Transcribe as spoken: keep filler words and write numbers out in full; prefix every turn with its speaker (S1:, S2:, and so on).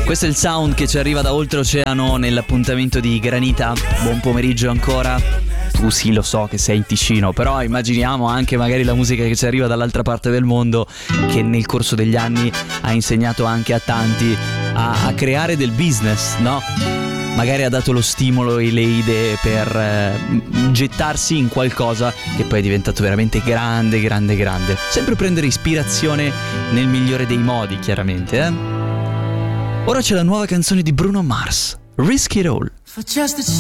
S1: Questo è il sound che ci arriva da oltreoceano nell'appuntamento di Granita. Buon pomeriggio ancora. Tu sì, lo so che sei in Ticino, però immaginiamo anche magari la musica che ci arriva dall'altra parte del mondo, che nel corso degli anni ha insegnato anche a tanti a, a creare del business, no? Magari ha dato lo stimolo e le idee per eh, gettarsi in qualcosa che poi è diventato veramente grande, grande, grande. Sempre prendere ispirazione nel migliore dei modi, chiaramente, eh? Ora c'è la nuova canzone di Bruno Mars, Risk It All.